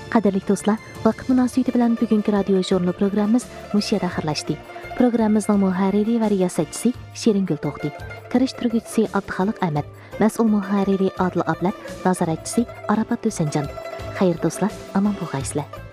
Qadrli do'stlar, vaqt munosabati bilan bugungi radio jurnal programmamiz mush yerda oxirlashdi. Programmamizning muharriri va riyosatchisi Sheringul To'xti, kirishtiruvchisi Abduxoliq Ahmad, mas'ul muharriri Adil Ablat, nazoratchisi Arafat Do'sanjon. Xayr do'stlar, aman bo'lgaysizlar.